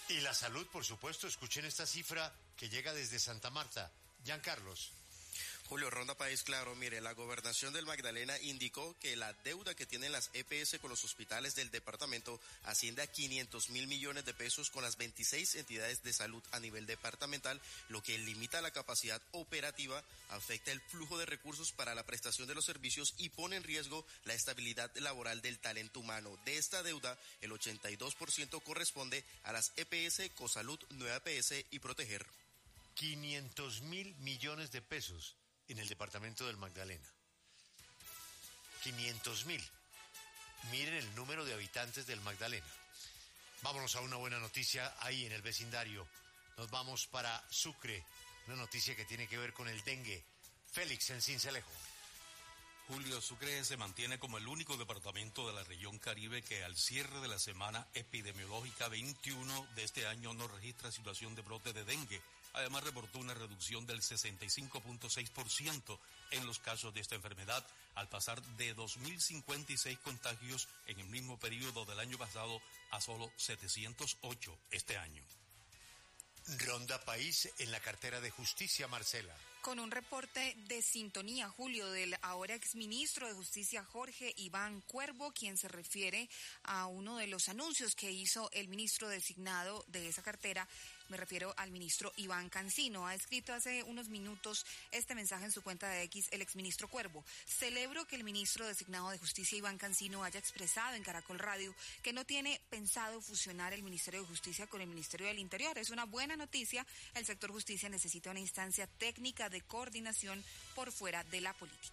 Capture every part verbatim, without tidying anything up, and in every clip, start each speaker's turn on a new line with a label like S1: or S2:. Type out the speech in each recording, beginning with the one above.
S1: Y la salud, por supuesto. Escuchen esta cifra que llega desde Santa Marta. Giancarlos.
S2: Julio, Ronda País Claro, mire, la Gobernación del Magdalena indicó que la deuda que tienen las E P S con los hospitales del departamento asciende a quinientos mil millones de pesos con las veintiséis entidades de salud a nivel departamental, lo que limita la capacidad operativa, afecta el flujo de recursos para la prestación de los servicios y pone en riesgo la estabilidad laboral del talento humano. De esta deuda, el ochenta y dos por ciento corresponde a las E P S, Cosalud, Nueva P S y Proteger.
S1: quinientos mil millones de pesos en el departamento del Magdalena. quinientos mil. Miren el número de habitantes del Magdalena. Vámonos a una buena noticia ahí en el vecindario. Nos vamos para Sucre. Una noticia que tiene que ver con el dengue. Félix en Sincelejo.
S3: Julio, Sucre se mantiene como el único departamento de la región Caribe que al cierre de la semana epidemiológica veintiuno de este año no registra situación de brote de dengue. Además, reportó una reducción del sesenta y cinco punto seis por ciento en los casos de esta enfermedad, al pasar de dos mil cincuenta y seis contagios en el mismo periodo del año pasado a solo setecientos ocho este año.
S1: Ronda País en la cartera de Justicia, Marcela.
S4: Con un reporte de sintonía, Julio, del ahora exministro de Justicia Jorge Iván Cuervo, quien se refiere a uno de los anuncios que hizo el ministro designado de esa cartera. Me refiero al ministro Iván Cancino. Ha escrito hace unos minutos este mensaje en su cuenta de X el exministro Cuervo. Celebro que el ministro designado de Justicia Iván Cancino haya expresado en Caracol Radio que no tiene pensado fusionar el Ministerio de Justicia con el Ministerio del Interior. Es una buena noticia. El sector justicia necesita una instancia técnica de coordinación por fuera de la política.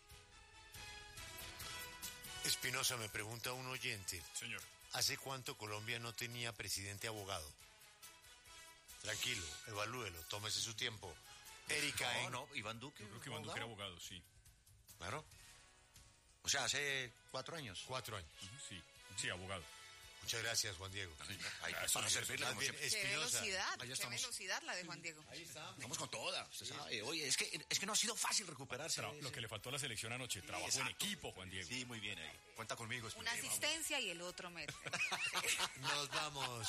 S1: Espinosa, me pregunta un oyente.
S5: Señor.
S1: ¿Hace cuánto Colombia no tenía presidente abogado? Tranquilo, evalúelo, tómese su tiempo. Erika,
S6: No,
S1: en...
S6: no, Iván Duque.
S5: Yo creo que Iván Duque era abogado, sí.
S6: Claro. O sea, hace cuatro años.
S1: Cuatro años.
S5: Sí, sí, abogado.
S1: Muchas gracias, Juan Diego.
S6: Ahí, para servirle, como
S1: Bien,
S6: siempre.
S4: Qué
S1: Espinosa.
S4: velocidad,
S6: Ahí
S4: qué
S6: estamos.
S4: velocidad la de Juan Diego.
S1: Ahí estamos.
S6: Vamos con toda, usted sabe. Oye, es que, es que no ha sido fácil recuperarse.
S5: Tra- Lo que le faltó a la selección anoche, trabajó
S6: Exacto.
S5: en equipo, Juan Diego.
S6: Sí, muy bien ahí. Cuenta conmigo.
S4: Una
S6: Espinosa.
S4: asistencia y el otro mete.
S1: Nos vamos.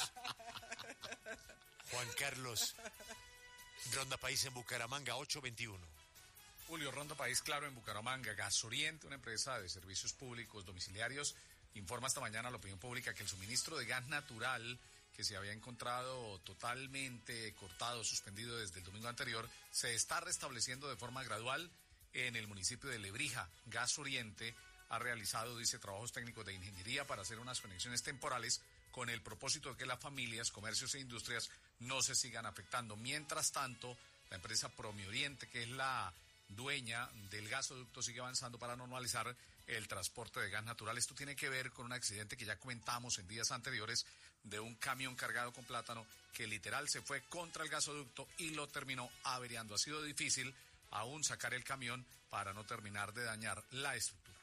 S1: Juan Carlos. Ronda País en Bucaramanga, ocho veintiuno.
S7: Julio, Ronda País Claro en Bucaramanga. Gasoriente, una empresa de servicios públicos domiciliarios, informa esta mañana a la opinión pública que el suministro de gas natural, que se había encontrado totalmente cortado, suspendido desde el domingo anterior, se está restableciendo de forma gradual en el municipio de Lebrija. Gas Oriente ha realizado, dice, trabajos técnicos de ingeniería para hacer unas conexiones temporales con el propósito de que las familias, comercios e industrias no se sigan afectando. Mientras tanto, la empresa Promi Oriente, que es la dueña del gasoducto, sigue avanzando para normalizar el transporte de gas natural. Esto tiene que ver con un accidente que ya comentamos en días anteriores de un camión cargado con plátano que literal se fue contra el gasoducto y lo terminó averiando. Ha sido difícil aún sacar el camión para no terminar de dañar la estructura.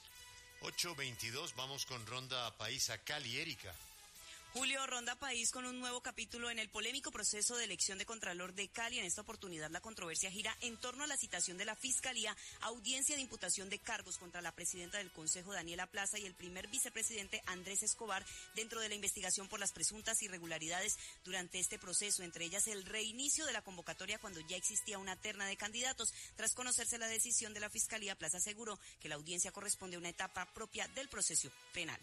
S1: ocho veintidós, vamos con Ronda País a Cali, Erika.
S8: Julio, Ronda País con un nuevo capítulo en el polémico proceso de elección de Contralor de Cali. En esta oportunidad la controversia gira en torno a la citación de la Fiscalía a audiencia de imputación de cargos contra la presidenta del Consejo, Daniela Plaza, y el primer vicepresidente, Andrés Escobar, dentro de la investigación por las presuntas irregularidades durante este proceso, entre ellas el reinicio de la convocatoria cuando ya existía una terna de candidatos. Tras conocerse la decisión de la Fiscalía, Plaza aseguró que la audiencia corresponde a una etapa propia del proceso penal.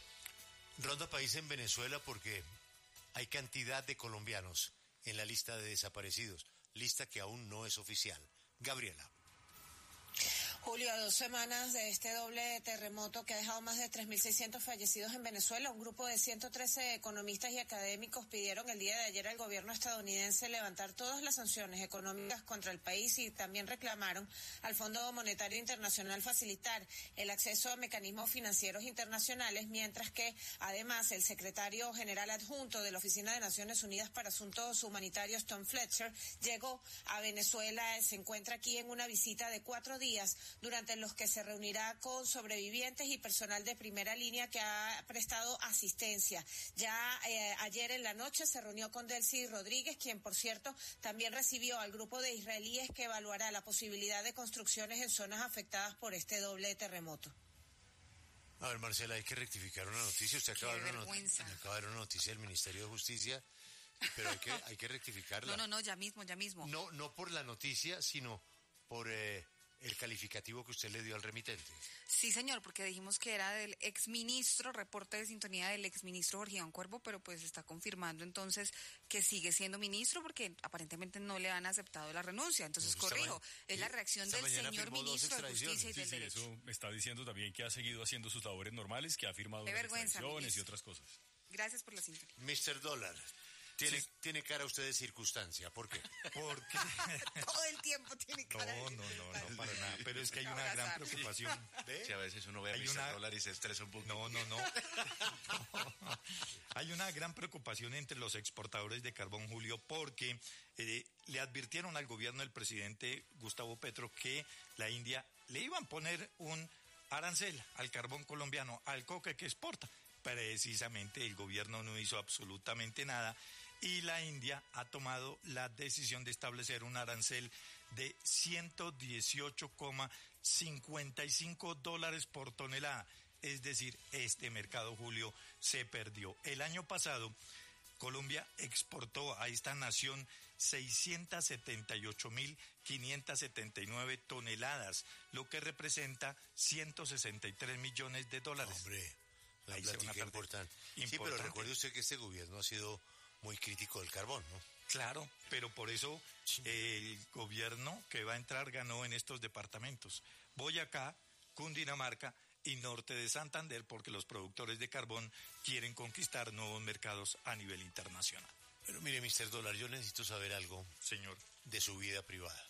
S1: Ronda País en Venezuela porque hay cantidad de colombianos en la lista de desaparecidos, lista que aún no es oficial. Gabriela.
S9: Julio, a dos semanas de este doble terremoto que ha dejado más de tres mil seiscientos fallecidos en Venezuela, un grupo de ciento trece economistas y académicos pidieron el día de ayer al gobierno estadounidense levantar todas las sanciones económicas contra el país y también reclamaron al Fondo Monetario Internacional facilitar el acceso a mecanismos financieros internacionales, mientras que además el secretario general adjunto de la Oficina de Naciones Unidas para Asuntos Humanitarios, Tom Fletcher, llegó a Venezuela, se encuentra aquí en una visita de cuatro días durante los que se reunirá con sobrevivientes y personal de primera línea que ha prestado asistencia. Ya eh, ayer en la noche se reunió con Delcy Rodríguez, quien por cierto también recibió al grupo de israelíes que evaluará la posibilidad de construcciones en zonas afectadas por este doble terremoto.
S1: A ver, Marcela, hay que rectificar una noticia. Usted acaba de, una
S4: vergüenza.
S1: not- acaba de dar una noticia del Ministerio de Justicia, pero hay que, hay que rectificarla.
S4: No, no, no, ya mismo, ya mismo.
S1: No, no por la noticia, sino por eh, el calificativo que usted le dio al remitente.
S4: Sí, señor, porque dijimos que era del exministro, reporte de sintonía del exministro Jorge Iván Cuervo, pero pues está confirmando entonces que sigue siendo ministro porque aparentemente no le han aceptado la renuncia. Entonces,
S1: Esta
S4: corrijo,
S1: ma-
S4: es la
S1: sí,
S4: reacción
S1: esta
S4: del
S1: mañana
S4: señor
S1: firmó dos
S4: ministro de
S1: extradiciones.
S4: Justicia y
S5: Sí,
S4: del
S5: sí,
S4: Derecho.
S5: eso me está diciendo también que ha seguido haciendo sus labores normales, que ha firmado
S4: Qué
S5: unas
S4: vergüenza,
S5: extradiciones y
S4: ministro.
S5: otras cosas.
S4: Gracias por la sintonía.
S1: mister Dólar, tiene, tiene cara usted de circunstancia. ¿Por qué?
S10: Porque
S4: Todo el tiempo tiene
S10: no,
S4: cara de
S10: no, no,
S4: circunstancia.
S10: no, para nada. Pero es que hay una
S4: Abrazar.
S10: gran preocupación.
S1: ¿Ve?
S6: Sí, a veces uno ve a
S10: Hay
S6: mister
S10: una-
S6: Dólar y se estresa un poco.
S10: No, no, no. Hay una gran preocupación entre los exportadores de carbón, Julio, porque eh, le advirtieron al gobierno del presidente Gustavo Petro que la India le iban a poner un arancel al carbón colombiano, al coque que exporta. Precisamente el gobierno no hizo absolutamente nada y la India ha tomado la decisión de establecer un arancel de ciento dieciocho coma cincuenta y cinco dólares por tonelada. Es decir, este mercado, Julio, se perdió. El año pasado, Colombia exportó a esta nación seiscientas setenta y ocho mil quinientas setenta y nueve toneladas, lo que representa ciento sesenta y tres millones de dólares.
S1: Hombre, la
S10: Ahí se van a
S1: plática
S10: perder.
S1: importante. Sí, pero
S10: Importante.
S1: recuerde usted que este gobierno ha sido muy crítico del carbón, ¿no?
S10: Claro, pero por eso el gobierno que va a entrar ganó en estos departamentos. Boyacá, Cundinamarca y norte de Santander, porque los productores de carbón quieren conquistar nuevos mercados a nivel internacional.
S1: Pero mire, mister Dólar, yo necesito saber algo
S10: Señor.
S1: de su vida privada.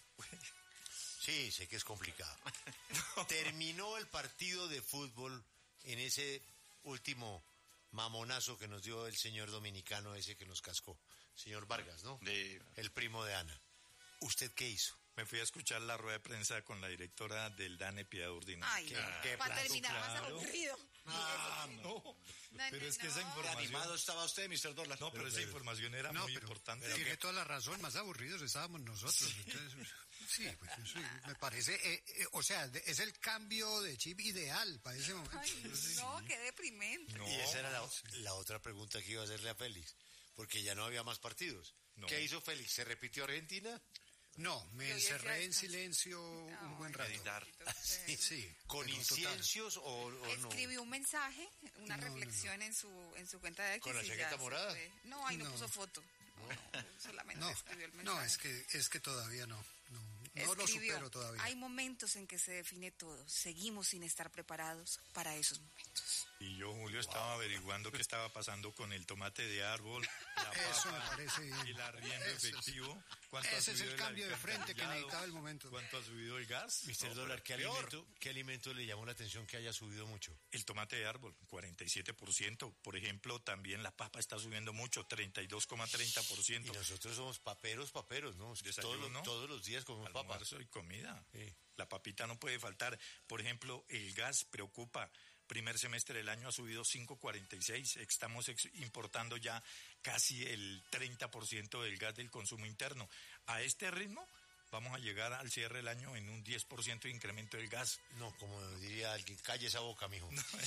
S1: Sí, sé que es complicado. Terminó el partido de fútbol en ese último mamonazo que nos dio el señor dominicano ese que nos cascó. Señor Vargas, ¿no?
S6: De-
S1: El primo de Ana. ¿Usted qué hizo?
S10: Me fui a escuchar la rueda de prensa con la directora del DANE, Piedad Urdina.
S4: Ay,
S1: Qué-
S4: no,
S1: qué
S4: para
S1: plato,
S4: terminar más
S10: claro.
S4: aburrido.
S10: Ah, no. Pero es que esa
S6: Qué
S10: información...
S6: animado estaba usted, mister Dólar.
S10: No, pero esa información era
S11: No,
S10: muy
S11: pero
S10: importante.
S11: tiene toda la razón, más aburridos estábamos nosotros. Entonces, sí, pues eso me parece, eh, eh, o sea, de- es el cambio de chip ideal para ese momento.
S4: Ay, no, qué deprimente.
S10: No,
S1: Y esa era la, la otra pregunta que iba a hacerle a Félix, porque ya no había más partidos.
S10: No.
S1: ¿Qué hizo Félix? ¿Se repitió Argentina?
S11: No, me
S4: Yo ya
S11: encerré en
S4: descansé.
S11: silencio un buen rato.
S6: Meditar.
S1: Sí.
S11: Sí,
S1: ¿Con
S11: pero total.
S1: inciencios o, o no?
S4: Escribió un mensaje, una
S11: No, no,
S4: reflexión en su en su cuenta de X.
S1: ¿Con la
S4: y ya
S1: chaqueta
S4: se
S1: morada?
S4: fue. No, ahí no,
S11: No.
S4: puso foto. No, no, solamente
S11: No,
S4: escribió el mensaje.
S11: no, es que, es que todavía no. No, no lo
S4: Escribió,
S11: supero todavía.
S4: hay momentos en que se define todo. Seguimos sin estar preparados para esos momentos.
S10: Y yo, Julio, estaba averiguando qué estaba pasando con el tomate de árbol, la
S11: Eso me
S10: papa
S11: parece bien.
S10: y el arriendo
S11: Eso es-
S10: efectivo. ¿Cuánto ha
S11: ese es
S10: subido
S11: el cambio de frente que
S10: alcantarillado?
S11: necesitaba el momento.
S10: ¿Cuánto ha subido el gas?
S1: mister
S10: No,
S1: Dólar, ¿qué
S10: peor.
S1: alimento, ¿qué alimento le llamó la atención que haya subido mucho?
S10: El tomate de árbol, cuarenta y siete por ciento. Por ejemplo, también la papa está subiendo mucho, treinta y dos coma treinta por
S1: Y
S10: ciento.
S1: nosotros somos paperos, paperos, ¿no? Es que todos,
S10: Desayuno,
S1: los, todos los días comemos papa.
S10: Almuerzo y comida.
S1: Sí.
S10: La papita no puede faltar. Por ejemplo, el gas preocupa. Primer semestre del año ha subido cinco coma cuarenta y seis. Estamos ex- importando ya casi el treinta por ciento del gas del consumo interno. A este ritmo vamos a llegar al cierre del año en un diez por ciento de incremento del gas.
S1: No, como diría alguien, calle esa boca, mijo.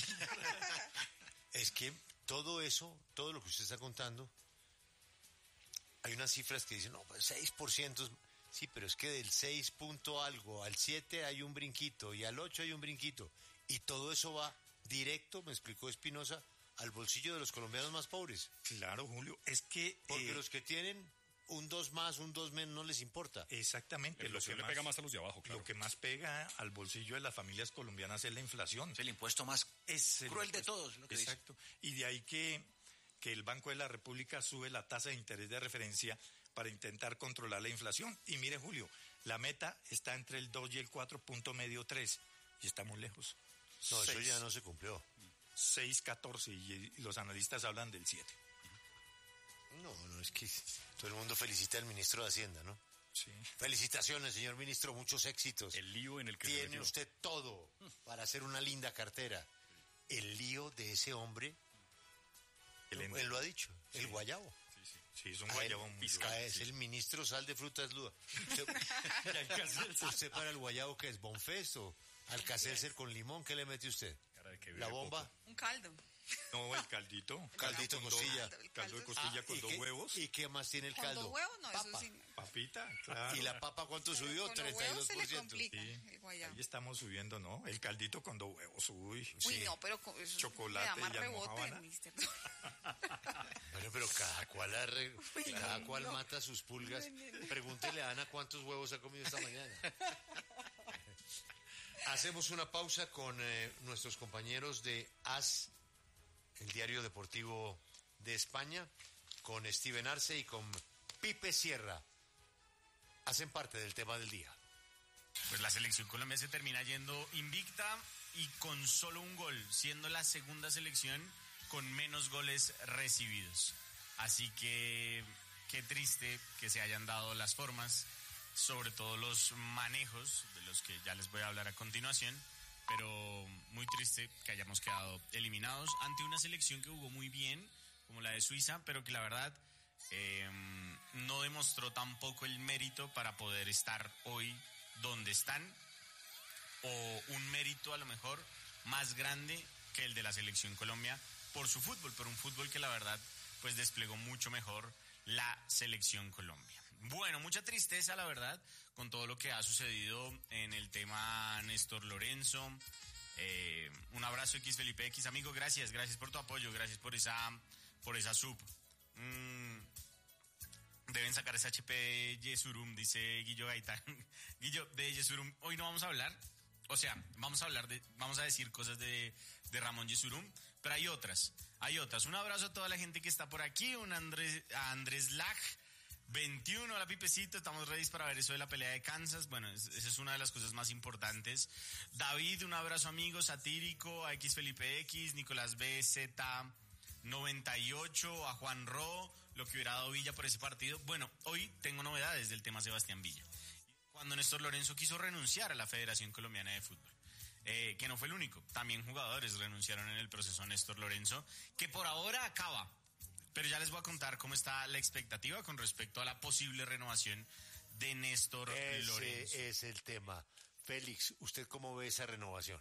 S1: Es que todo eso, todo lo que usted está contando, hay unas cifras que dicen, no, pues seis por ciento. Sí, pero es que del seis punto algo al siete hay un brinquito y al ocho hay un brinquito. Y todo eso va directo, me explicó Espinosa, al bolsillo de los colombianos más pobres.
S10: Claro, Julio, es que...
S1: Porque
S10: eh,
S1: los que tienen un dos más, un dos menos, no les importa.
S10: Exactamente.
S5: La inflación
S10: que
S5: le pega más a los de abajo, claro.
S10: Lo que más pega al bolsillo de las familias colombianas es la inflación.
S6: Es el impuesto más
S10: Es el
S6: cruel de
S10: impuesto.
S6: todos, lo que dice.
S10: Exacto. Y de ahí que, que el Banco de la República sube la tasa de interés de referencia para intentar controlar la inflación. Y mire, Julio, la meta está entre el dos y el cuatro punto medio tres. Y estamos lejos.
S1: No, eso
S10: Seis.
S1: ya no se cumplió.
S10: seis punto catorce y los analistas hablan del siete.
S1: No, no, es que todo el mundo felicita al ministro de Hacienda, ¿no?
S10: Sí.
S1: Felicitaciones, señor ministro, muchos éxitos.
S5: El lío en el que se
S1: Tiene
S5: metió.
S1: usted todo para hacer una linda cartera. El lío de ese hombre,
S10: El
S1: él,
S10: ente.
S1: lo ha dicho, el guayabo.
S10: Sí, es un
S1: A él,
S10: guayabo muy
S1: fiscal,
S10: bueno,
S1: es
S10: sí.
S1: el ministro sal de frutas luda. Usted, usted para el guayabo, ¿qué es? ¿Bonfesto? ¿Alcacelser con limón? ¿Qué le mete usted?
S5: Cara que
S1: ¿La bomba?
S4: Un caldo.
S10: No, el caldito.
S1: Caldito
S10: con
S1: costilla.
S10: dos- Caldo de costilla
S1: Ah,
S10: con
S1: ¿y
S10: dos
S1: qué-
S10: huevos.
S1: ¿Y qué más tiene el
S4: ¿Con
S1: caldo?
S4: dos huevos? No,
S1: Papa.
S4: eso sí.
S10: Papita, claro.
S1: ¿Y la papa cuánto subió?
S4: Con los
S1: treinta y dos
S4: huevos se
S1: por
S4: le
S1: ciento.
S4: complica
S10: Sí.
S4: el guayabo.
S10: Ahí estamos subiendo, ¿no? El caldito con dos huevos, uy.
S4: Uy,
S10: sí.
S4: no, pero con eso
S10: Chocolate
S4: me da más
S10: y
S4: rebote,
S10: almojábana.
S4: mister.
S1: Bueno, pero cada cual, arre- cada cual mata sus pulgas. Pregúntele a Ana cuántos huevos ha comido esta mañana. Hacemos una pausa con eh, nuestros compañeros de AS, el diario deportivo de España, con Steven Arce y con Pipe Sierra. Hacen parte del tema del día.
S12: Pues la selección Colombia se termina yendo invicta y con solo un gol, siendo la segunda selección con menos goles recibidos. Así que qué triste que se hayan dado las formas, sobre todo los manejos, de los que ya les voy a hablar a continuación, pero muy triste que hayamos quedado eliminados ante una selección que jugó muy bien, como la de Suiza, pero que la verdad eh, no demostró tampoco el mérito para poder estar hoy donde están, o un mérito a lo mejor más grande que el de la selección Colombia por su fútbol, por un fútbol que la verdad pues desplegó mucho mejor la selección Colombia. Bueno, mucha tristeza la verdad con todo lo que ha sucedido en el tema Néstor Lorenzo. Eh, un abrazo X Felipe X, amigo, gracias, gracias por tu apoyo, gracias por esa por esa sub. Mm, deben sacar ese H P de Yesurum, dice Guillo Gaitán. Guillo, de Yesurum, hoy no vamos a hablar, o sea, vamos a hablar de, vamos a decir cosas de, de Ramón Yesurum, pero hay otras, hay otras. Un abrazo a toda la gente que está por aquí, un Andrés, a Andrés Lag, veintiuno, hola Pipecito, estamos ready para ver eso de la pelea de Kansas. Bueno, es, esa es una de las cosas más importantes. David, un abrazo amigo, Satírico, a X Felipe X, Nicolás B Z noventa y ocho, a Juan Ro, lo que hubiera dado Villa por ese partido. Bueno, hoy tengo novedades del tema Sebastián Villa. Cuando Néstor Lorenzo quiso renunciar a la Federación Colombiana de Fútbol, eh, que no fue el único, también jugadores renunciaron en el proceso a Néstor Lorenzo, que por ahora acaba. Pero ya les voy a contar cómo está la expectativa con respecto a la posible renovación de Néstor
S1: Ese
S12: Lorenzo.
S1: es el tema. Félix, ¿usted cómo ve esa renovación?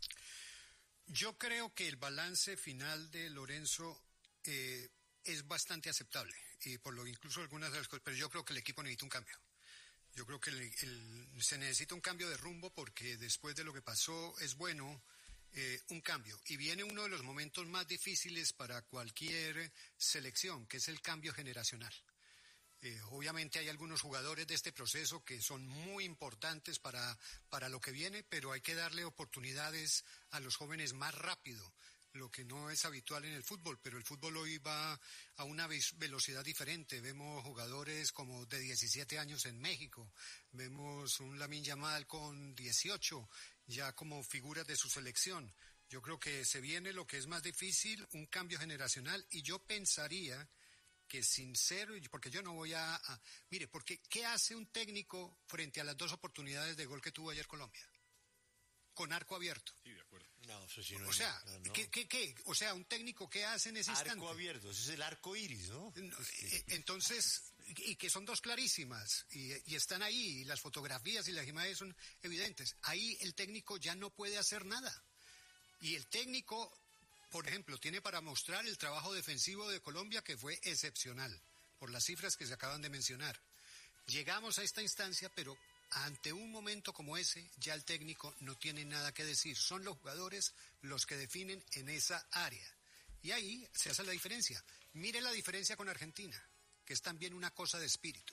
S11: Yo creo que el balance final de Lorenzo eh, es bastante aceptable, y por lo incluso algunas de las cosas, pero yo creo que el equipo necesita un cambio. Yo creo que el, el, se necesita un cambio de rumbo, porque después de lo que pasó es bueno eh, un cambio. Y viene uno de los momentos más difíciles para cualquier selección, que es el cambio generacional. Eh, obviamente hay algunos jugadores de este proceso que son muy importantes para, para lo que viene, pero hay que darle oportunidades a los jóvenes más rápido, lo que no es habitual en el fútbol, pero el fútbol hoy va a una velocidad diferente. Vemos jugadores como de diecisiete años en México, vemos un Lamine Yamal con dieciocho, ya como figuras de su selección. Yo creo que se viene lo que es más difícil, un cambio generacional, y yo pensaría que sin ser, porque yo no voy a, a mire, porque ¿qué hace un técnico frente a las dos oportunidades de gol que tuvo ayer Colombia? Con arco abierto.
S5: Sí, de acuerdo.
S1: No, eso sí no
S11: O
S1: es-
S11: sea,
S1: no, no.
S11: ¿qué, qué, qué? O sea, un técnico, ¿qué hace en ese
S1: Arco
S11: instante?
S1: abierto, ese es el arco iris, ¿no?
S11: No, eh, Entonces, y que son dos clarísimas, y, y están ahí, y las fotografías y las imágenes son evidentes. Ahí el técnico ya no puede hacer nada. Y el técnico, por ejemplo, tiene para mostrar el trabajo defensivo de Colombia, que fue excepcional, por las cifras que se acaban de mencionar. Llegamos a esta instancia, pero ante un momento como ese, ya el técnico no tiene nada que decir. Son los jugadores los que definen en esa área. Y ahí se hace la diferencia. Mire la diferencia con Argentina, que es también una cosa de espíritu.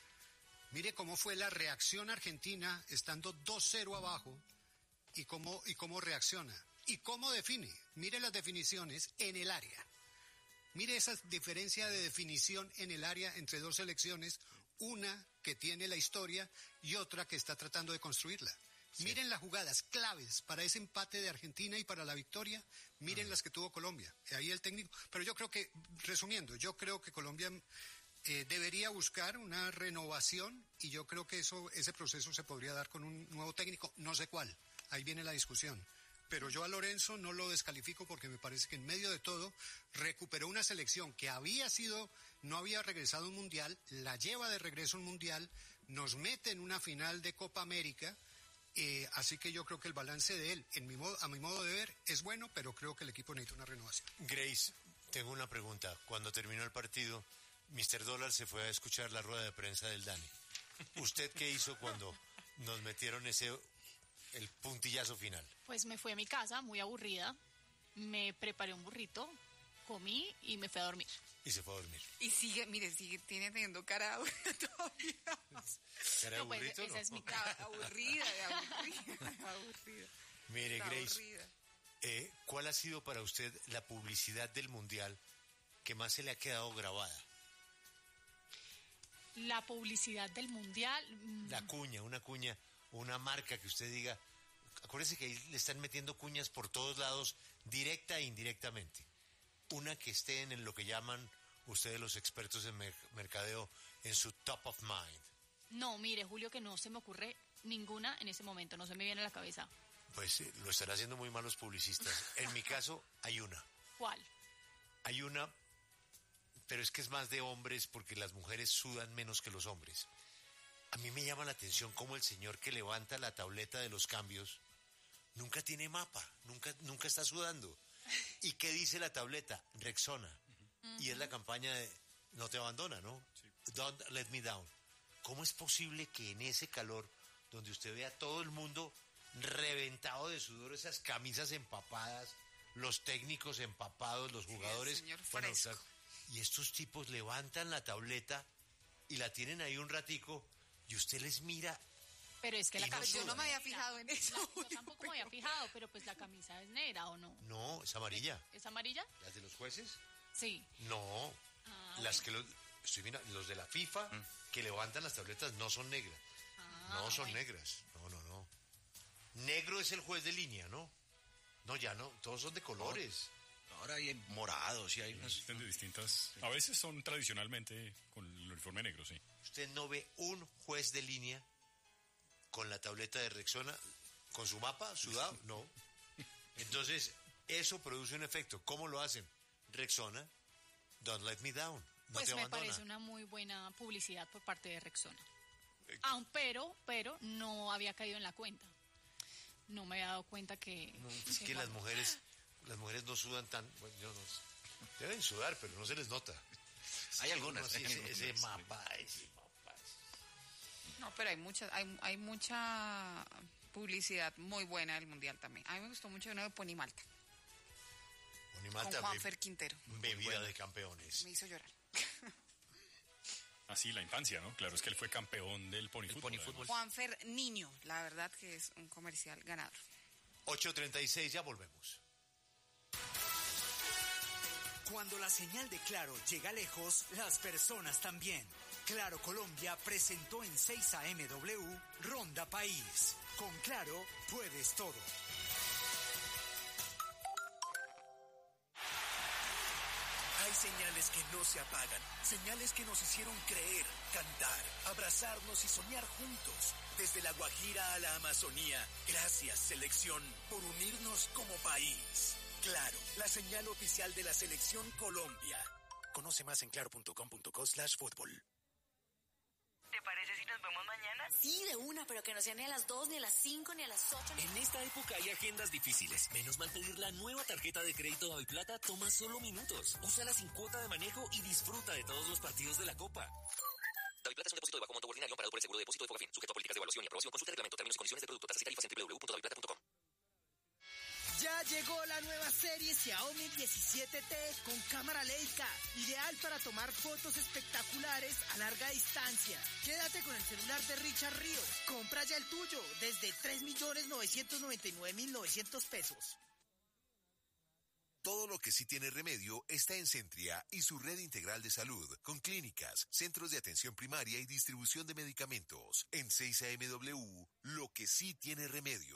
S11: Mire cómo fue la reacción argentina estando dos cero abajo, y cómo, y cómo reacciona. Y cómo define. Mire las definiciones en el área. Mire esa diferencia de definición en el área entre dos selecciones, una que tiene la historia y otra que está tratando de construirla. Sí. Miren las jugadas claves para ese empate de Argentina y para la victoria, miren uh-huh. las que tuvo Colombia. Ahí el técnico, pero yo creo que, resumiendo, yo creo que Colombia eh, debería buscar una renovación, y yo creo que eso, ese proceso se podría dar con un nuevo técnico, no sé cuál, ahí viene la discusión. Pero yo a Lorenzo no lo descalifico, porque me parece que en medio de todo recuperó una selección que había sido, no había regresado a un mundial, la lleva de regreso a un mundial, nos mete en una final de Copa América, Eh, así que yo creo que el balance de él, en mi modo, a mi modo de ver, es bueno, pero creo que el equipo necesita una renovación.
S1: Grace, tengo una pregunta. Cuando terminó el partido, mister Dólar se fue a escuchar la rueda de prensa del Dani. ¿Usted qué hizo cuando nos metieron ese el puntillazo final?
S13: Pues me fui a mi casa muy aburrida, me preparé un burrito, comí y me fui a dormir.
S1: Y se fue a dormir.
S4: Y sigue, mire, sigue, tiene teniendo cara aburrida todavía.
S1: ¿Cara de
S13: No, pues,
S1: burrito,
S13: esa
S1: no?
S13: es mi cara.
S4: Aburrida, de aburrida, de aburrida.
S1: Mire,
S4: Está
S1: Grace,
S4: aburrida.
S1: eh, ¿cuál ha sido para usted la publicidad del Mundial que más se le ha quedado grabada?
S13: La publicidad del Mundial. mm,
S1: La cuña, una cuña, una marca que usted diga. Acuérdese que ahí le están metiendo cuñas por todos lados, directa e indirectamente. Una que esté en lo que llaman ustedes los expertos en mer- mercadeo en su top of mind.
S13: No, mire, Julio, que no se me ocurre ninguna en ese momento, no se me viene a la cabeza.
S1: Pues eh, lo están haciendo muy mal los publicistas. En mi caso, hay una.
S13: ¿Cuál?
S1: Hay una, pero es que es más de hombres porque las mujeres sudan menos que los hombres. A mí me llama la atención cómo el señor que levanta la tableta de los cambios nunca tiene mapa, nunca, nunca está sudando. ¿Y qué dice la tableta? Rexona. Y es la campaña de no te abandona, ¿no? Don't let me down. ¿Cómo es posible que en ese calor, donde usted ve a todo el mundo reventado de sudor, esas camisas empapadas, los técnicos empapados, los jugadores...
S4: señor
S1: bueno,
S4: fresco.
S1: o sea, y estos tipos levantan la tableta y la tienen ahí un ratico y usted les mira...
S13: Pero es que
S1: Y
S13: la
S1: no
S13: camisa.
S1: suda.
S4: Yo no me había fijado en eso.
S13: La- yo tampoco me había fijado, pero pues la camisa es negra, ¿o no?
S1: No, es amarilla.
S13: ¿Es amarilla?
S1: ¿Las de los jueces?
S13: Sí.
S1: No.
S13: Ah,
S1: las
S13: bueno.
S1: que los, estoy mirando, los de la FIFA que levantan las tabletas no son negras.
S13: Ah,
S1: no son
S13: bueno.
S1: negras. No, no, no. Negro es el juez de línea, ¿no? No, ya no. Todos son de colores.
S6: Ahora hay morados y hay unas...
S5: Existen de distintas. A veces son tradicionalmente con el uniforme negro, sí.
S1: Usted no ve un juez de línea con la tableta de Rexona, con su mapa sudado, no. Entonces, eso produce un efecto. ¿Cómo lo hacen? Rexona, don't let me down. No
S13: Pues
S1: te
S13: me
S1: abandona.
S13: parece una muy buena publicidad por parte de Rexona. Aún, pero, pero no había caído en la cuenta. No me había dado cuenta que...
S1: No, es que las mujeres, las mujeres no sudan tan, bueno, yo no sé. Deben sudar, pero no se les nota.
S6: Hay algunas.
S1: No, sí,
S6: hay
S1: ese, ese
S6: algunas.
S1: mapa, ese mapa.
S4: No, pero hay mucha, hay, hay mucha publicidad muy buena del Mundial también. A mí me gustó mucho uno de Ponimalta, con
S1: Bonimata,
S4: Juanfer Quintero.
S1: bebida de campeones.
S4: Me hizo llorar.
S5: Así, la infancia, ¿no? Claro, es que él fue campeón del pony
S6: El
S5: fútbol.
S6: pony
S5: además.
S6: fútbol.
S4: Juanfer Niño, la verdad que es un comercial ganador.
S1: ocho treinta y seis, ya volvemos.
S14: Cuando la señal de Claro llega lejos, las personas también. Claro Colombia presentó en seis A M W Ronda País. Con Claro puedes todo.
S15: Hay señales que no se apagan, señales que nos hicieron creer, cantar, abrazarnos y soñar juntos. Desde la Guajira a la Amazonía, gracias selección por unirnos como país. Claro, la señal oficial de la selección Colombia. Conoce más en claro punto com punto co slash fútbol.
S16: ¿Te parece si nos vemos mañana?
S17: Sí, de una, pero que no sea ni a las dos, ni a las cinco, ni a las ocho. Ni...
S15: En esta época hay agendas difíciles. Menos mal pedir la nueva tarjeta de crédito Daviplata toma solo minutos. Úsala sin cuota de manejo y disfruta de todos los partidos de la Copa.
S18: Daviplata es un depósito de bajo monto ordinario amparado por el seguro de depósito de Fogafín, sujeto a políticas de evaluación y aprobación. Consulta el reglamento, términos y condiciones del producto, tasas y tarifas en doble u doble u doble u punto daviplata punto com.
S19: Ya llegó la nueva serie Xiaomi diecisiete T con cámara Leica, ideal para tomar fotos espectaculares a larga distancia. Quédate con el celular de Richard Ríos. Compra ya el tuyo desde tres millones novecientos noventa y nueve mil novecientos pesos.
S20: Todo lo que sí tiene remedio está en Centria y su red integral de salud, con clínicas, centros de atención primaria y distribución de medicamentos. En seis A M W, lo que sí tiene remedio.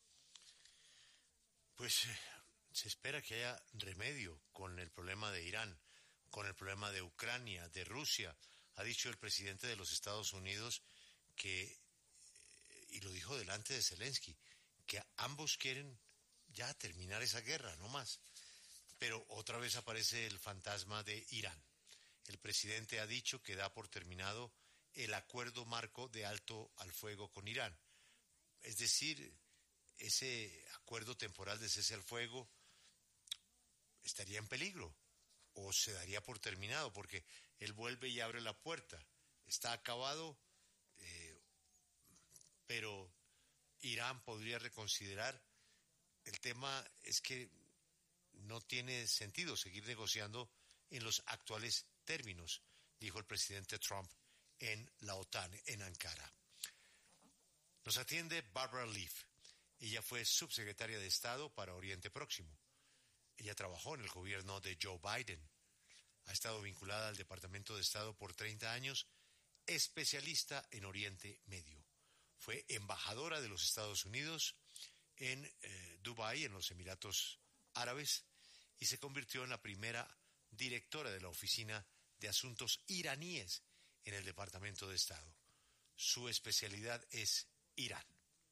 S1: Pues eh, se espera que haya remedio con el problema de Irán, con el problema de Ucrania, de Rusia. Ha dicho el presidente de los Estados Unidos que, y lo dijo delante de Zelensky, que ambos quieren ya terminar esa guerra, no más. Pero otra vez aparece el fantasma de Irán. El presidente ha dicho que da por terminado el acuerdo marco de alto al fuego con Irán. es decir, ese acuerdo temporal de cese al fuego estaría en peligro o se daría por terminado, porque él vuelve y abre la puerta. Está acabado, eh, pero Irán podría reconsiderar. El tema es que no tiene sentido seguir negociando en los actuales términos, dijo el presidente Trump en la OTAN en Ankara. Nos atiende Barbara Leaf. Ella fue subsecretaria de Estado para Oriente Próximo. Ella trabajó en el gobierno de Joe Biden. Ha estado vinculada al Departamento de Estado por treinta años, especialista en Oriente Medio. Fue embajadora de los Estados Unidos en eh, Dubái, en los Emiratos Árabes, y se convirtió en la primera directora de la Oficina de Asuntos Iraníes en el Departamento de Estado. Su especialidad es Irán.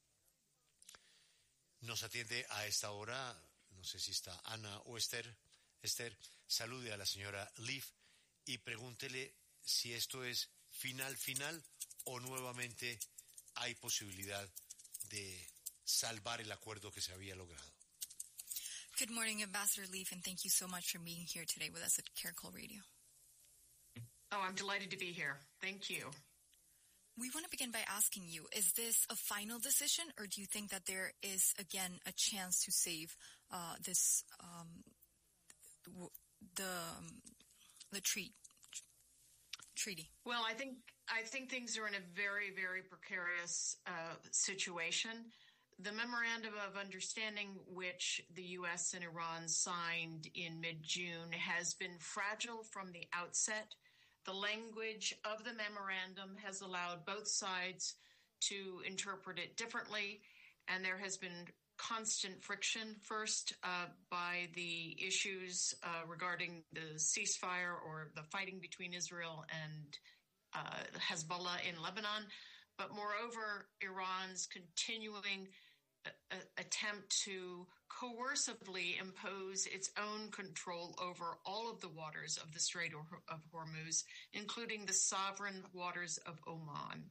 S1: Nos atiende a esta hora, no sé si está Ana o Esther. Esther, salude a la señora Leaf y pregúntele si esto es final final o nuevamente hay posibilidad de salvar el acuerdo que se había logrado.
S21: Good morning, Ambassador Leaf, and thank you so much for being here today with us at Caracol Radio.
S22: Oh, I'm delighted to be here. Thank you.
S21: We want to begin by asking you, is this a final decision, or do you think that there is, again, a chance to save uh, this, um, the, um, the treat, treaty?
S22: Well, I think, I think things are in a very, very precarious uh, situation. The Memorandum of Understanding, which the U S and Iran signed in mid-June, has been fragile from the outset. The language of the memorandum has allowed both sides to interpret it differently, and there has been constant friction, first uh, by the issues uh, regarding the ceasefire or the fighting between Israel and uh, Hezbollah in Lebanon, but moreover, Iran's continuing uh, attempt to coercively impose its own control over all of the waters of the Strait of Hormuz, including the sovereign waters of Oman.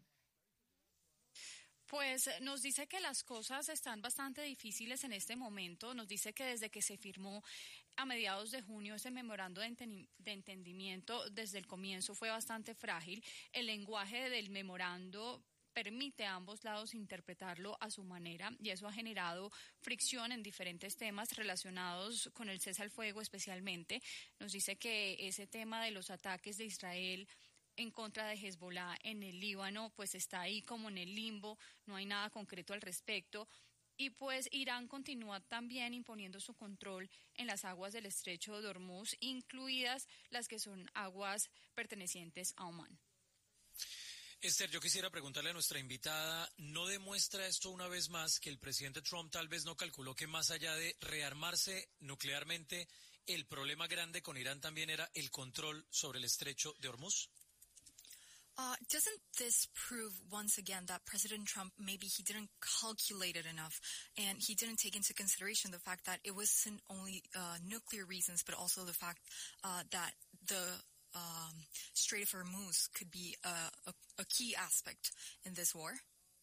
S13: Pues nos dice que las cosas están bastante difíciles en este momento. Nos dice que desde que se firmó a mediados de junio ese memorando de, enten- de entendimiento, desde el comienzo fue bastante frágil. El lenguaje del memorando permite a ambos lados interpretarlo a su manera y eso ha generado fricción en diferentes temas relacionados con el cese al fuego especialmente. Nos dice que ese tema de los ataques de Israel en contra de Hezbollah en el Líbano pues está ahí como en el limbo, no hay nada concreto al respecto. Y pues Irán continúa también imponiendo su control en las aguas del estrecho de Hormuz, incluidas las que son aguas pertenecientes a Omán.
S23: Esther, yo quisiera preguntarle a nuestra invitada, ¿no demuestra esto una vez más que el presidente Trump tal vez no calculó que más allá de rearmarse nuclearmente, el problema grande con Irán también era el control sobre el estrecho de Hormuz?
S21: Uh, doesn't this prove once again that President Trump, maybe he didn't calculate it enough and he didn't take into consideration the fact that it wasn't only uh, nuclear reasons, but also the fact uh, that the um, Strait of Hormuz could be a, a, a key aspect in this war?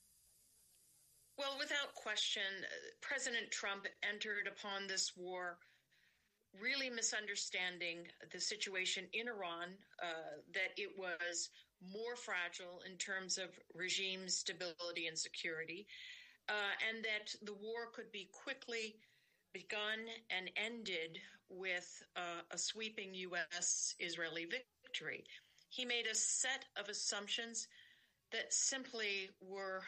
S22: Well, without question, President Trump entered upon this war really misunderstanding the situation in Iran, uh, that it was more fragile in terms of regime stability and security, uh, and that the war could be quickly begun and ended with uh, a sweeping U S-Israeli victory. He made a set of assumptions that simply were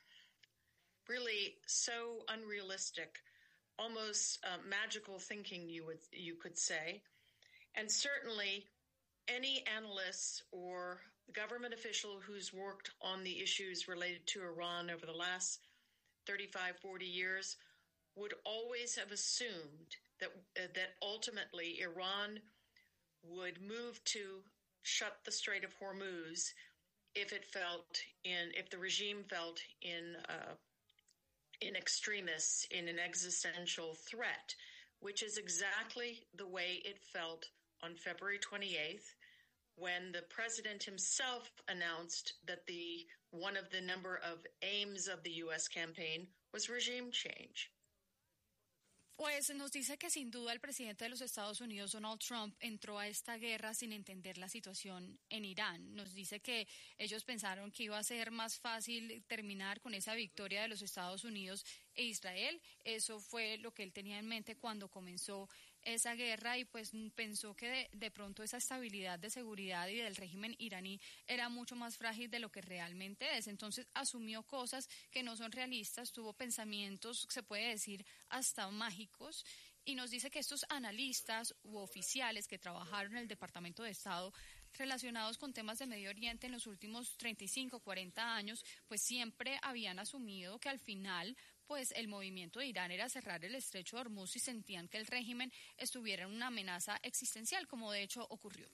S22: really so unrealistic, almost uh, magical thinking, you would you could say. And certainly any analyst or government official who's worked on the issues related to Iran over the last thirty-five, forty years would always have assumed that uh, that ultimately Iran would move to shut the Strait of Hormuz if it felt in, if the regime felt in uh, in extremis, in an existential threat, which is exactly the way it felt on February twenty-eighth when the president himself announced that the one of the number of aims of the U S campaign was regime change.
S13: Pues nos dice que sin duda el presidente de los Estados Unidos, Donald Trump, entró a esta guerra sin entender la situación en Irán. Nos dice que ellos pensaron que iba a ser más fácil terminar con esa victoria de los Estados Unidos e Israel. Eso fue lo que él tenía en mente cuando comenzó esa guerra y pues pensó que de, de pronto esa estabilidad de seguridad y del régimen iraní era mucho más frágil de lo que realmente es. Entonces asumió cosas que no son realistas, tuvo pensamientos, se puede decir, hasta mágicos. Y nos dice que estos analistas u oficiales que trabajaron en el Departamento de Estado relacionados con temas de Medio Oriente en los últimos treinta y cinco, cuarenta años, pues siempre habían asumido que al final pues el movimiento de Irán era cerrar el estrecho de Hormuz y sentían que el régimen estuviera en una amenaza existencial, como de hecho ocurrió.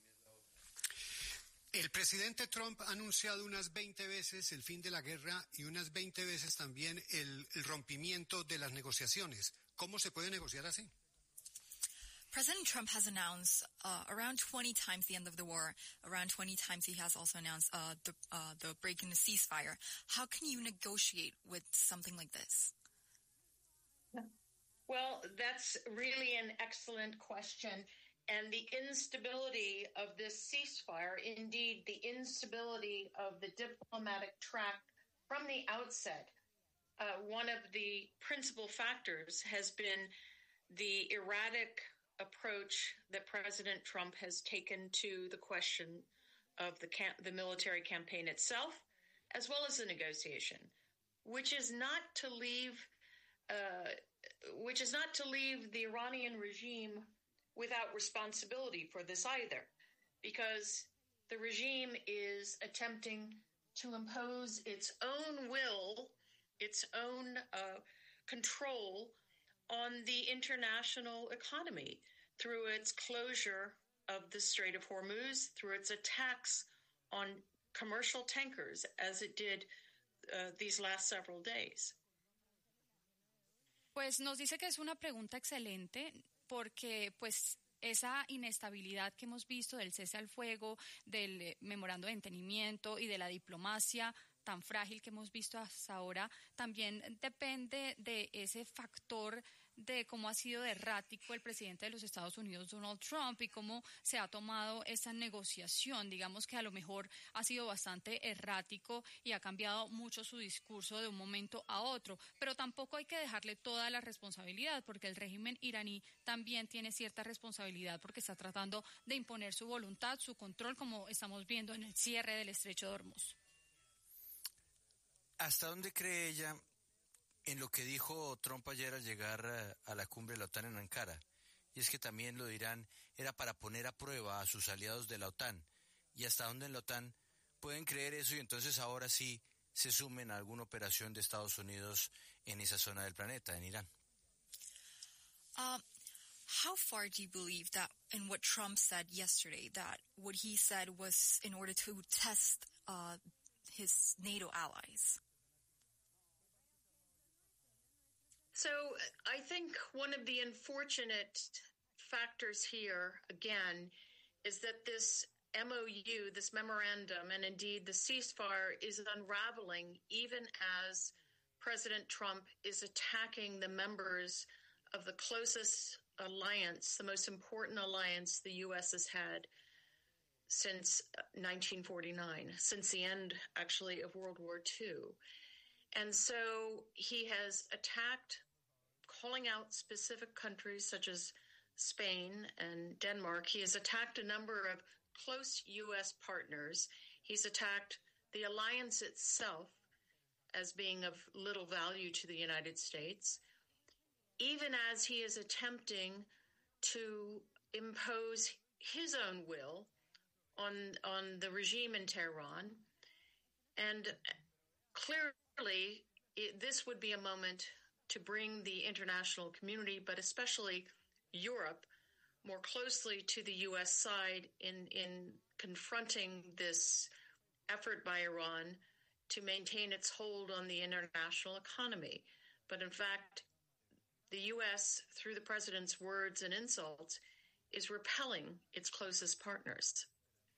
S11: El presidente Trump ha anunciado unas veinte veces el fin de la guerra y unas veinte veces también el, el rompimiento de las negociaciones. ¿Cómo se puede negociar así?
S21: President Trump has announced uh, around twenty times the end of the war. Around twenty times he has also announced uh, the uh, the break in the ceasefire. How can you negotiate with something like this?
S22: Well, that's really an excellent question. And the instability of this ceasefire, indeed the instability of the diplomatic track from the outset, uh, one of the principal factors has been the erratic approach that President Trump has taken to the question of the camp, the military campaign itself, as well as the negotiation, which is not to leave, uh, which is not to leave the Iranian regime without responsibility for this either, because the regime is attempting to impose its own will, its own uh, control on the international economy through its closure of the Strait of Hormuz, through its attacks on commercial tankers, as it did uh, these last several days.
S13: Pues nos dice que es una pregunta excelente porque pues esa inestabilidad que hemos visto del cese al fuego, del memorando de entendimiento y de la diplomacia tan frágil que hemos visto hasta ahora, también depende de ese factor de cómo ha sido de errático el presidente de los Estados Unidos, Donald Trump, y cómo se ha tomado esa negociación. Digamos que a lo mejor ha sido bastante errático y ha cambiado mucho su discurso de un momento a otro, pero tampoco hay que dejarle toda la responsabilidad, porque el régimen iraní también tiene cierta responsabilidad porque está tratando de imponer su voluntad, su control, como estamos viendo en el cierre del estrecho de Hormuz.
S2: ¿Hasta dónde cree ella en lo que dijo Trump ayer al llegar a la cumbre de la OTAN en Ankara? Y es que también lo de Irán era para poner a prueba a sus aliados de la OTAN. ¿Y hasta dónde en la OTAN pueden creer eso y entonces ahora sí se sumen a alguna operación de Estados Unidos en esa zona del planeta, en Irán?
S21: Uh, how far do you believe that in what Trump said yesterday, that what he said was in order to test uh, his NATO allies?
S22: So I think one of the unfortunate factors here, again, is that this M O U, this memorandum, and indeed the ceasefire is unraveling even as President Trump is attacking the members of the closest alliance, the most important alliance the U S has had since nineteen forty-nine, since the end, actually, of World War Two. And so he has attacked, calling out specific countries such as Spain and Denmark. He has attacked a number of close U S partners. He's attacked the alliance itself as being of little value to the United States, even as he is attempting to impose his own will on, on the regime in Tehran. And clearly, it, this would be a moment to bring the international community, but especially Europe, more closely to the U S side in, in confronting this effort by Iran to maintain its hold on the international economy. But in fact, the U S, through the president's words and insults, is repelling its closest partners.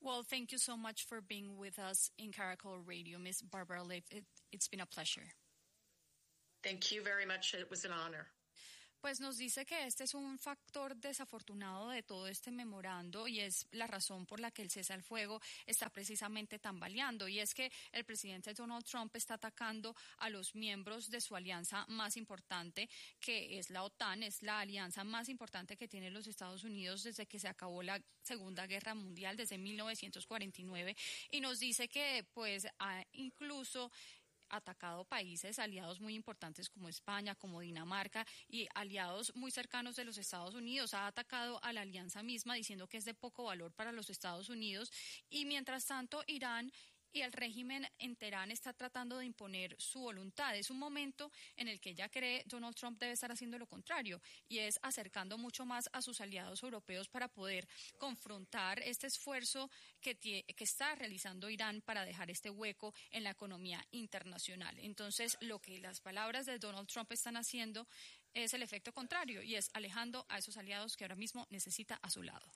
S13: Well, thank you so much for being with us in Caracol Radio, Miss Barbara Leaf. It, it's been a pleasure.
S22: Thank you very much. It was an honor.
S13: Pues nos dice que este es un factor desafortunado de todo este memorando y es la razón por la que el cese al fuego está precisamente tambaleando, y es que el presidente Donald Trump está atacando a los miembros de su alianza más importante, que es la OTAN. Es la alianza más importante que tienen los Estados Unidos desde que se acabó la Segunda Guerra Mundial, desde mil novecientos cuarenta y nueve, y nos dice que pues ha incluso atacado países aliados muy importantes como España, como Dinamarca, y aliados muy cercanos de los Estados Unidos. Ha atacado a la alianza misma diciendo que es de poco valor para los Estados Unidos, y mientras tanto Irán y el régimen en Teherán está tratando de imponer su voluntad. Es un momento en el que ella cree Donald Trump debe estar haciendo lo contrario, y es acercando mucho más a sus aliados europeos para poder confrontar este esfuerzo que, tie, que está realizando Irán para dejar este hueco en la economía internacional. Entonces, lo que las palabras de Donald Trump están haciendo es el efecto contrario, y es alejando a esos aliados que ahora mismo necesita a su lado.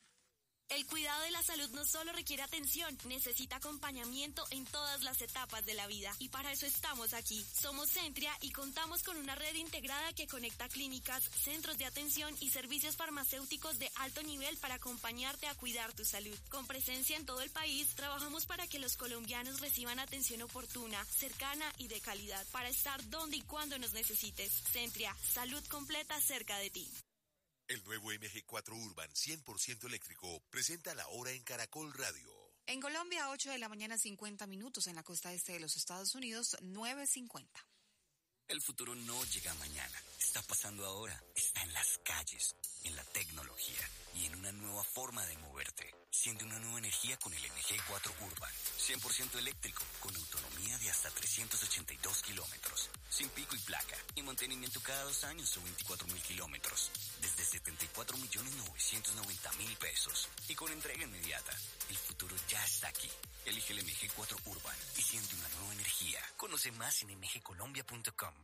S17: El cuidado de la salud no solo requiere atención, necesita acompañamiento en todas las etapas de la vida. Y para eso estamos aquí. Somos Centria y contamos con una red integrada que conecta clínicas, centros de atención y servicios farmacéuticos de alto nivel para acompañarte a cuidar tu salud. Con presencia en todo el país, trabajamos para que los colombianos reciban atención oportuna, cercana y de calidad, para estar donde y cuando nos necesites. Centria, salud completa cerca de ti.
S20: El nuevo M G cuatro Urban cien por ciento eléctrico presenta la hora en Caracol Radio.
S4: En Colombia, ocho de la mañana, cincuenta minutos. En la costa este de los Estados Unidos, nueve cincuenta.
S3: El futuro no llega mañana, está pasando ahora, está en las calles, en la tecnología y en una nueva forma de moverte. Siente una nueva energía con el M G cuatro Urban, cien por ciento eléctrico, con autonomía de hasta trescientos ochenta y dos kilómetros, sin pico y placa, y mantenimiento cada dos años o veinticuatro mil kilómetros, desde setenta y cuatro millones novecientos noventa mil pesos, y con entrega inmediata. El futuro ya está aquí. Elige el M G cuatro Urban y siente una nueva energía. Conoce más en m g colombia punto com.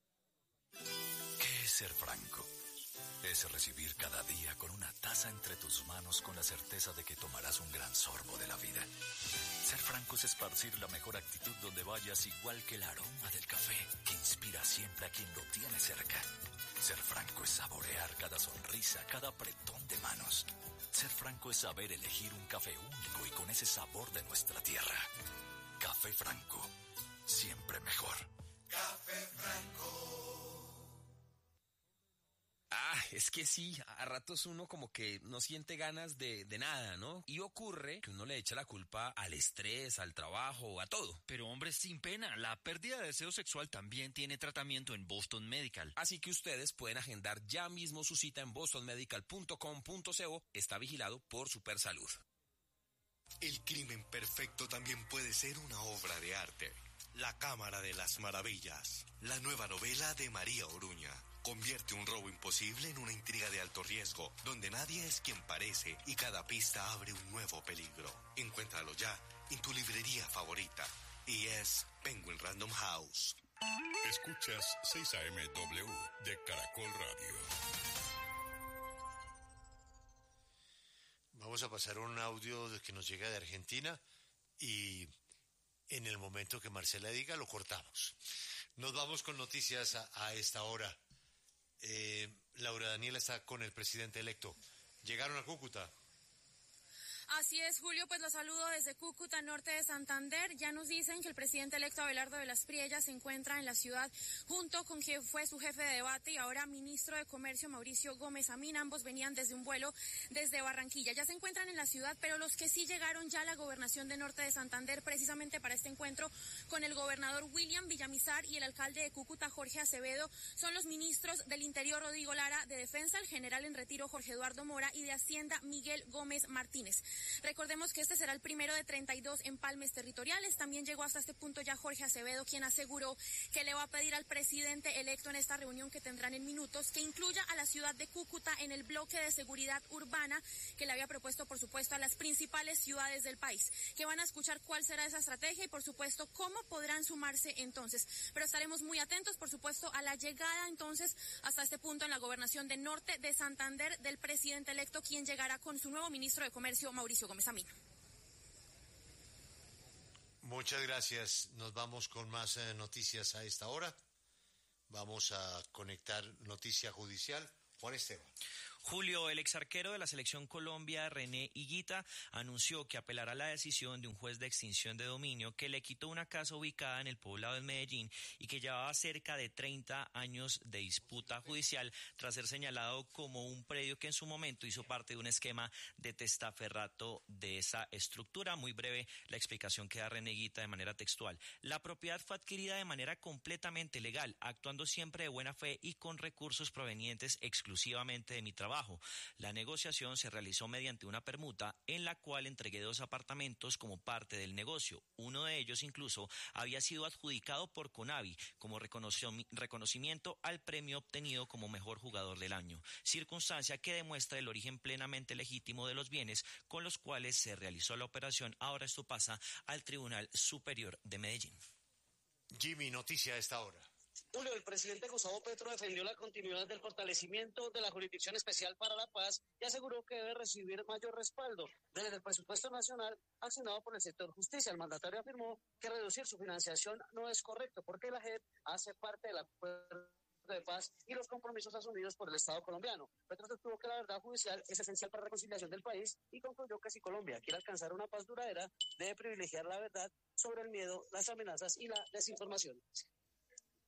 S7: ¿Qué es ser franco? Es recibir cada día con una taza entre tus manos con la certeza de que tomarás un gran sorbo de la vida. Ser franco es esparcir la mejor actitud donde vayas, igual que el aroma del café que inspira siempre a quien lo tiene cerca. Ser franco es saborear cada sonrisa, cada apretón de manos. Ser franco es saber elegir un café único y con ese sabor de nuestra tierra. Café Franco, siempre mejor.
S15: Café Franco.
S8: Ah, es que sí, a ratos uno como que no siente ganas de, de nada, ¿no? Y ocurre que uno le echa la culpa al estrés, al trabajo, a todo.
S24: Pero hombre, sin pena, la pérdida de deseo sexual también tiene tratamiento en Boston Medical.
S8: Así que ustedes pueden agendar ya mismo su cita en boston medical punto com punto co. Está vigilado por Supersalud.
S25: El crimen perfecto también puede ser una obra de arte. La Cámara de las Maravillas, la nueva novela de María Oruña. Convierte un robo imposible en una intriga de alto riesgo, donde nadie es quien parece y cada pista abre un nuevo peligro. Encuéntralo ya en tu librería favorita. Y es Penguin Random House.
S20: Escuchas seis A M W de Caracol Radio.
S1: Vamos a pasar un audio que nos llega de Argentina y en el momento que Marcela diga lo cortamos. Nos vamos con noticias a, a esta hora. Eh, Laura Daniela está con el presidente electo. Llegaron a Cúcuta.
S26: Así es, Julio, pues los saludo desde Cúcuta, norte de Santander. Ya nos dicen que el presidente electo Abelardo de las Priellas se encuentra en la ciudad junto con quien fue su jefe de debate y ahora ministro de Comercio, Mauricio Gómez Amín. Ambos venían desde un vuelo desde Barranquilla. Ya se encuentran en la ciudad, pero los que sí llegaron ya a la gobernación de norte de Santander precisamente para este encuentro con el gobernador William Villamizar y el alcalde de Cúcuta, Jorge Acevedo, son los ministros del Interior, Rodrigo Lara, de Defensa, el general en retiro, Jorge Eduardo Mora, y de Hacienda, Miguel Gómez Martínez. Recordemos que este será el primero de treinta y dos empalmes territoriales. También llegó hasta este punto ya Jorge Acevedo, quien aseguró que le va a pedir al presidente electo en esta reunión que tendrán en minutos que incluya a la ciudad de Cúcuta en el bloque de seguridad urbana que le había propuesto, por supuesto, a las principales ciudades del país, que van a escuchar cuál será esa estrategia y, por supuesto, cómo podrán sumarse entonces. Pero estaremos muy atentos, por supuesto, a la llegada entonces hasta este punto en la gobernación de norte de Santander del presidente electo, quien llegará con su nuevo ministro de Comercio, Mauricio Gómez Amín.
S1: Muchas gracias. Nos vamos con más eh, noticias a esta hora. Vamos a conectar noticia judicial. Juan Esteban.
S24: Julio, el exarquero de la Selección Colombia, René Higuita, anunció que apelará la decisión de un juez de extinción de dominio que le quitó una casa ubicada en el poblado de Medellín y que llevaba cerca de treinta años de disputa judicial tras ser señalado como un predio que en su momento hizo parte de un esquema de testaferrato de esa estructura. Muy breve la explicación que da René Higuita de manera textual. La propiedad fue adquirida de manera completamente legal, actuando siempre de buena fe y con recursos provenientes exclusivamente de mi trabajo. La negociación se realizó mediante una permuta en la cual entregué dos apartamentos como parte del negocio. Uno de ellos incluso había sido adjudicado por Conavi como reconocimiento al premio obtenido como mejor jugador del año, circunstancia que demuestra el origen plenamente legítimo de los bienes con los cuales se realizó la operación. Ahora esto pasa al Tribunal Superior de Medellín.
S1: Jimmy, noticia a esta hora.
S5: Julio, el presidente Gustavo Petro defendió la continuidad del fortalecimiento de la Jurisdicción Especial para la Paz y aseguró que debe recibir mayor respaldo desde el presupuesto nacional accionado por el sector justicia. El mandatario afirmó que reducir su financiación no es correcto porque la J E P hace parte del acuerdo de paz y los compromisos asumidos por el Estado colombiano. Petro sostuvo que la verdad judicial es esencial para la reconciliación del país y concluyó que si Colombia quiere alcanzar una paz duradera, debe privilegiar la verdad sobre el miedo, las amenazas y la desinformación.